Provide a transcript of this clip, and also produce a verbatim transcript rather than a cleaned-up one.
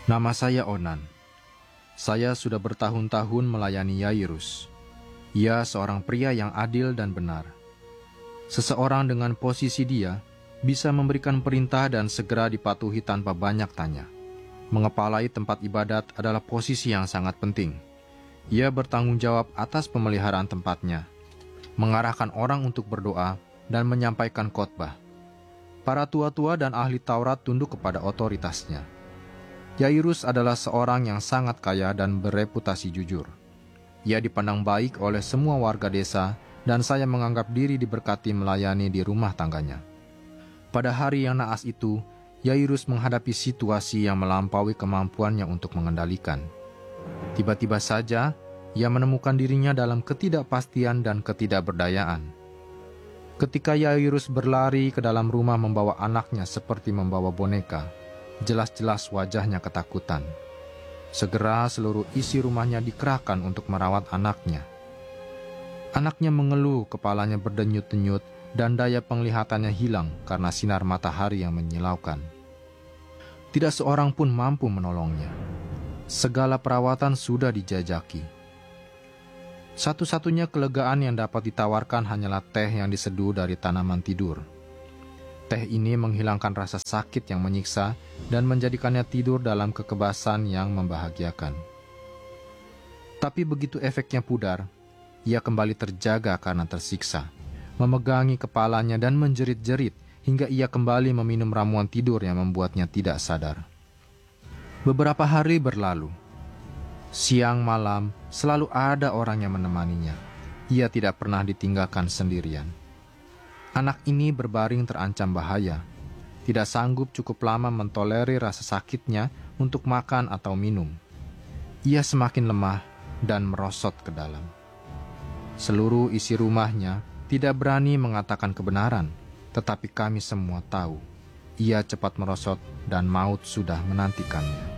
Nama saya Onan. Saya sudah bertahun-tahun melayani Yairus. Ia seorang pria yang adil dan benar. Seseorang dengan posisi dia bisa memberikan perintah dan segera dipatuhi tanpa banyak tanya. Mengepalai tempat ibadat adalah posisi yang sangat penting. Ia bertanggung jawab atas pemeliharaan tempatnya, mengarahkan orang untuk berdoa, dan menyampaikan khotbah. Para tua-tua dan ahli Taurat tunduk kepada otoritasnya. Yairus adalah seorang yang sangat kaya dan bereputasi jujur. Ia dipandang baik oleh semua warga desa, dan saya menganggap diri diberkati melayani di rumah tangganya. Pada hari yang naas itu, Yairus menghadapi situasi yang melampaui kemampuannya untuk mengendalikan. Tiba-tiba saja, ia menemukan dirinya dalam ketidakpastian dan ketidakberdayaan. Ketika Yairus berlari ke dalam rumah membawa anaknya seperti membawa boneka, jelas-jelas wajahnya ketakutan. Segera seluruh isi rumahnya dikerahkan untuk merawat anaknya. Anaknya mengeluh, kepalanya berdenyut-denyut, dan daya penglihatannya hilang karena sinar matahari yang menyilaukan. Tidak seorang pun mampu menolongnya. Segala perawatan sudah dijajaki. Satu-satunya kelegaan yang dapat ditawarkan hanyalah teh yang diseduh dari tanaman tidur. Teh ini menghilangkan rasa sakit yang menyiksa dan menjadikannya tidur dalam kekebasan yang membahagiakan. Tapi begitu efeknya pudar, ia kembali terjaga karena tersiksa, memegangi kepalanya dan menjerit-jerit hingga ia kembali meminum ramuan tidur yang membuatnya tidak sadar. Beberapa hari berlalu. Siang malam selalu ada orang yang menemaninya. Ia tidak pernah ditinggalkan sendirian. Anak ini berbaring terancam bahaya. Tidak sanggup cukup lama mentolerir rasa sakitnya untuk makan atau minum. Ia semakin lemah dan merosot ke dalam. Seluruh isi rumahnya tidak berani mengatakan kebenaran, tetapi kami semua tahu ia cepat merosot dan maut sudah menantikannya.